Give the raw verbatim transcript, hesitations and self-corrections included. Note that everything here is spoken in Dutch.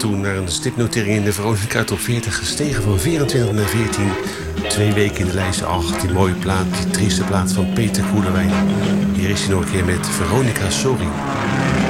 toe naar een stipnotering in de Veronica Top veertig. Gestegen van vierentwintig naar veertien. Twee weken in de lijst. Ach, die mooie plaat, die trieste plaat van Peter Koelewijn. Hier is hij nog een keer met Veronica Sorry.